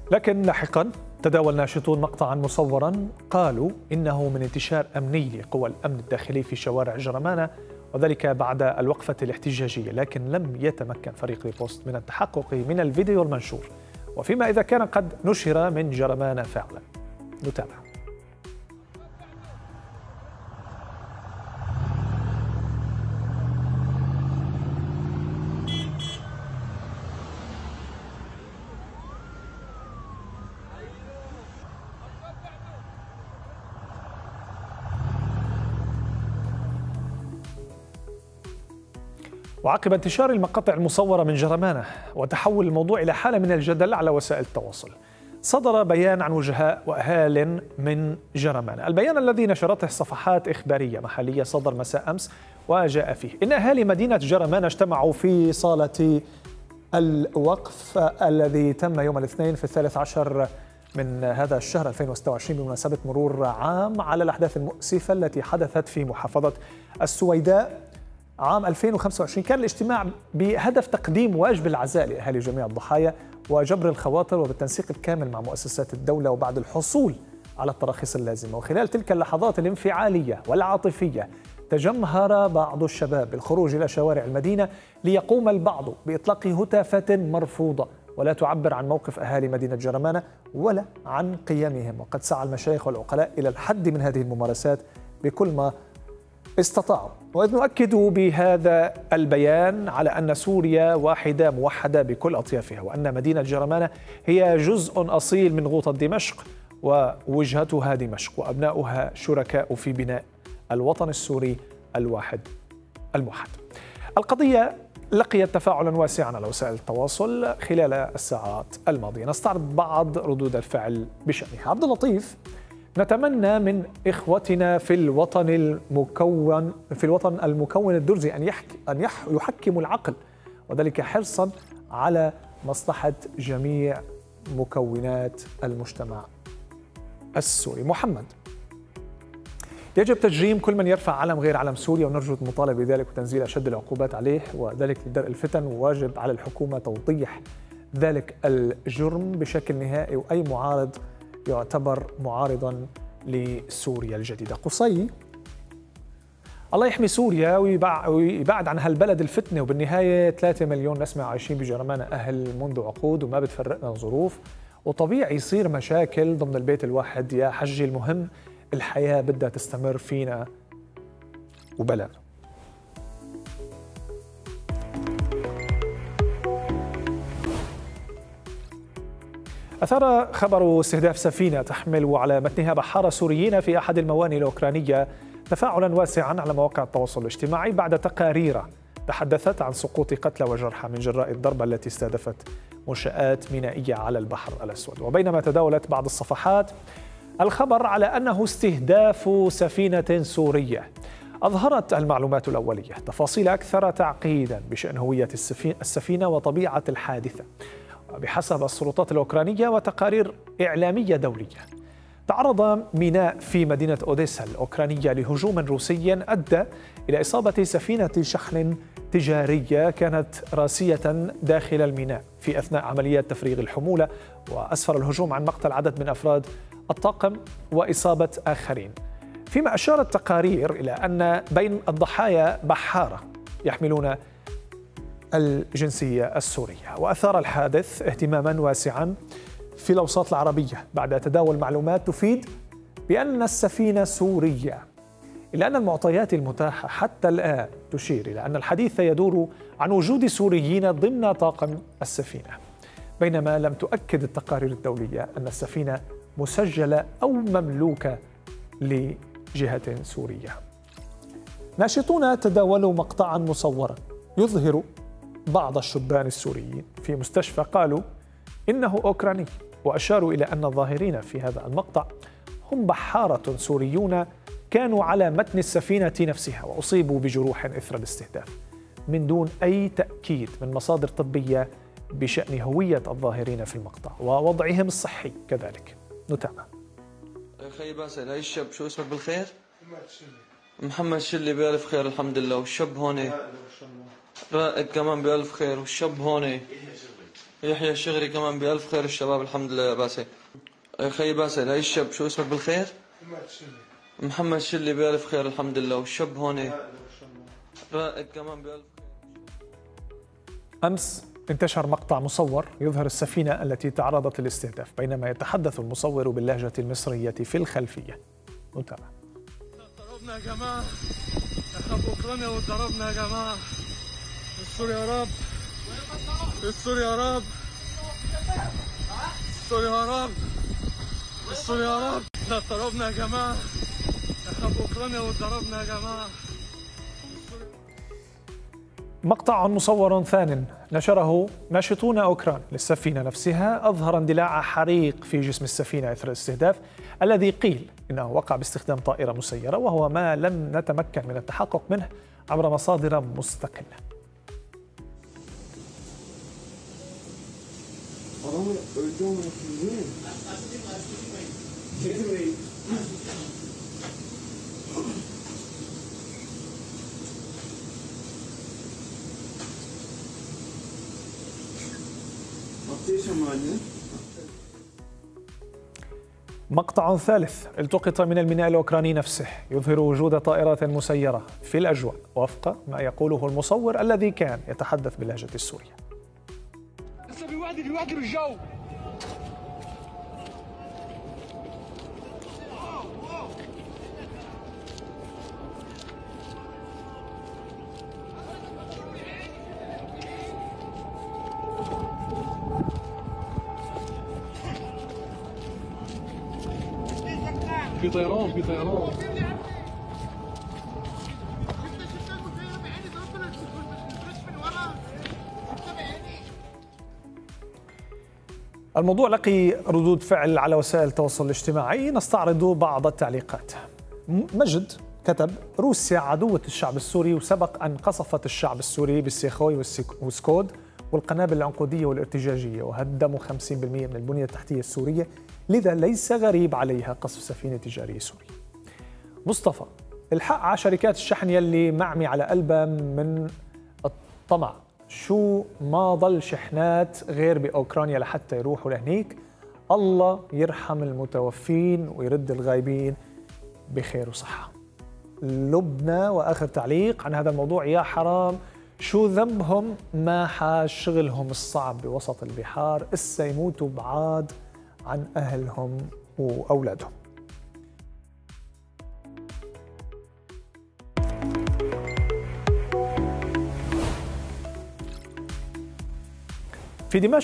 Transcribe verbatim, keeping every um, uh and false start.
لكن لاحقا تداول ناشطون مقطعا مصورا قالوا إنه من انتشار أمني لقوى الأمن الداخلي في شوارع جرمانة، وذلك بعد الوقفة الاحتجاجية، لكن لم يتمكن فريق ريبوست من التحقق من الفيديو المنشور، وفيما إذا كان قد نشر من جرمانة فعلا. نتابع. وعقب انتشار المقاطع المصورة من جرمانة وتحول الموضوع إلى حالة من الجدل على وسائل التواصل، صدر بيان عن وجهاء وأهال من جرمانة. البيان الذي نشرته صفحات إخبارية محلية صدر مساء أمس، وجاء فيه إن أهالي مدينة جرمانة اجتمعوا في صالة الوقف الذي تم يوم الاثنين في الثالث عشر من هذا الشهر ألفين وستة وعشرين بمناسبة مرور عام على الأحداث المؤسفة التي حدثت في محافظة السويداء عام ألفين وخمسة وعشرين. كان الاجتماع بهدف تقديم واجب العزاء لأهالي جميع الضحايا وجبر الخواطر وبالتنسيق الكامل مع مؤسسات الدولة، وبعد الحصول على التراخيص اللازمة. وخلال تلك اللحظات الانفعالية والعاطفية تجمهر بعض الشباب بالخروج إلى شوارع المدينة ليقوم البعض بإطلاق هتافات مرفوضة ولا تعبر عن موقف أهالي مدينة جرمانة ولا عن قيمهم. وقد سعى المشايخ والعقلاء إلى الحد من هذه الممارسات بكل ما استطاعوا. وإذ نؤكد بهذا البيان على أن سوريا واحدة موحدة بكل أطيافها، وأن مدينة جرمانة هي جزء أصيل من غوطة دمشق ووجهتها دمشق، وأبناؤها شركاء في بناء الوطن السوري الواحد الموحد. القضية لقيت تفاعلا واسعا على وسائل التواصل خلال الساعات الماضية. نستعرض بعض ردود الفعل بشأنها. عبد اللطيف: نتمنى من إخوتنا في الوطن المكون في الوطن المكون الدرزي أن يحك أن يح يحكموا العقل، وذلك حرصا على مصلحة جميع مكونات المجتمع السوري. محمد: يجب تجريم كل من يرفع علم غير علم سوريا، ونرجو المطالبة بذلك وتنزيل أشد العقوبات عليه، وذلك لدرء الفتن، وواجب على الحكومة توضيح ذلك الجرم بشكل نهائي، وأي معارض يعتبر معارضا لسوريا الجديدة. قصي: الله يحمي سوريا ويبعد عن هالبلد الفتنة، وبالنهاية ثلاثة مليون نسمة عايشين بجرمانة أهل منذ عقود وما بتفرقنا ظروف، وطبيعي يصير مشاكل ضمن البيت الواحد يا حجي، المهم الحياة بدها تستمر فينا وبلدنا. أثار خبر استهداف سفينة تحمل على متنها بحارة سوريين في أحد الموانئ الأوكرانية تفاعلا واسعا على مواقع التواصل الاجتماعي بعد تقارير تحدثت عن سقوط قتلى وجرحى من جراء الضربة التي استهدفت منشآت مينائية على البحر الأسود. وبينما تداولت بعض الصفحات الخبر على أنه استهداف سفينة سورية، أظهرت المعلومات الأولية تفاصيل أكثر تعقيدا بشأن هوية السفينة وطبيعة الحادثة. بحسب السلطات الأوكرانية وتقارير إعلامية دولية، تعرض ميناء في مدينة أوديسا الأوكرانية لهجوم روسي أدى إلى إصابة سفينة شحن تجارية كانت راسية داخل الميناء في أثناء عمليات تفريغ الحمولة، وأسفر الهجوم عن مقتل عدد من أفراد الطاقم وإصابة آخرين. فيما أشارت تقارير إلى أن بين الضحايا بحارة يحملون الجنسية السورية. وأثار الحادث اهتماما واسعا في الأوساط العربية بعد تداول معلومات تفيد بأن السفينة سورية، إلا أن المعطيات المتاحة حتى الآن تشير إلى أن الحديث يدور عن وجود سوريين ضمن طاقم السفينة، بينما لم تؤكد التقارير الدولية أن السفينة مسجلة أو مملوكة لجهة سورية. ناشطون تداولوا مقطعا مصورا يظهر بعض الشبان السوريين في مستشفى قالوا إنه أوكراني، وأشاروا إلى أن الظاهرين في هذا المقطع هم بحارة سوريون كانوا على متن السفينة نفسها وأصيبوا بجروح إثر الاستهداف، من دون أي تأكيد من مصادر طبية بشأن هوية الظاهرين في المقطع ووضعهم الصحي كذلك. نتابع. خي باسل، هاي الشاب شو اسمك بالخير؟ محمد شلي بألف خير الحمد لله. والشاب هون رائد كمان بألف خير. والشاب هون يحيى الشغري كمان بألف خير الشباب الحمد لله. يا باسل خي باسل، هاي الشاب شو اسمك بالخير؟ محمد شلي بألف خير الحمد لله. والشاب هون رائد كمان بألف خير. أمس انتشر مقطع مصور يظهر السفينة التي تعرضت للاستهداف بينما يتحدث المصور باللهجة المصرية في الخلفية. نتابع. ضربنا يا جماعة، احنا في أوكرانيا وضربنا يا جماعة. السور يا رب، السور يا رب، السور يا رب، السور يا رب. احنا ضربنا يا جماعة، احنا في أوكرانيا وضربنا يا جماعة. مقطع مصور ثان نشره ناشطون أوكران للسفينة نفسها أظهر اندلاع حريق في جسم السفينة إثر الاستهداف الذي قيل إنه وقع باستخدام طائرة مسيرة، وهو ما لم نتمكن من التحقق منه عبر مصادر مستقلة. مقطع ثالث التقط من الميناء الأوكراني نفسه يظهر وجود طائرات مسيرة في الأجواء وفق ما يقوله المصور الذي كان يتحدث باللهجة السورية. لسه بيوعد بيوعد بالجو. في طيران في طيران. الموضوع لقي ردود فعل على وسائل التواصل الاجتماعي، نستعرض بعض التعليقات. مجد كتب: روسيا عدوة الشعب السوري، وسبق أن قصفت الشعب السوري بالسيخوي والسكود والقنابل العنقودية والارتجاجية وهدموا خمسين بالمئة من البنية التحتية السورية، لذا ليس غريب عليها قصف سفينة تجارية سورية. مصطفى: الحق على شركات الشحن يلي معمي على قلبها من الطمع، شو ما ضل شحنات غير بأوكرانيا لحتى يروحوا لهنيك، الله يرحم المتوفين ويرد الغايبين بخير وصحة. لبنى: وآخر تعليق عن هذا الموضوع: يا حرام شو ذنبهم ما حاش شغلهم الصعب بوسط البحار، إسا يموتوا بعاد عن أهلهم وأولادهم. في دمشق